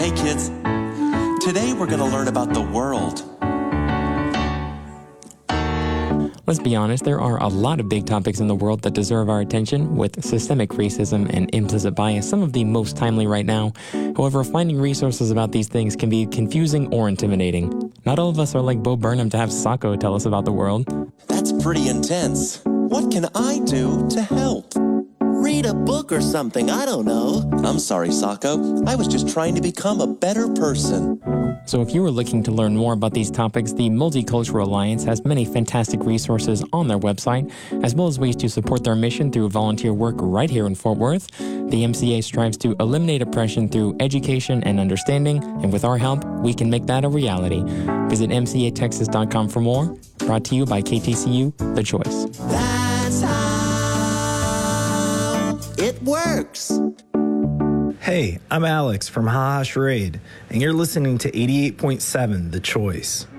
Hey kids, today we're going to learn about the world. Let's be honest, there are a lot of big topics in the world that deserve our attention, with systemic racism and implicit bias some of the most timely right now. However, finding resources about these things can be confusing or intimidating. Not all of us are like Bo Burnham to have Sacco tell us about the world. That's pretty intense. What can I do to help? Read a book or something, I don't know. I'm sorry, Sacco. I was just trying to become a better person. So if you are looking to learn more about these topics, the Multicultural Alliance has many fantastic resources on their website, as well as ways to support their mission through volunteer work right here in Fort Worth. The MCA strives to eliminate oppression through education and understanding, and with our help, we can make that a reality. Visit mcatexas.com for more. Brought to you by KTCU, The Choice. That's how it works. Hey, I'm Alex from Ha Ha Charade, and you're listening to 88.7 The Choice.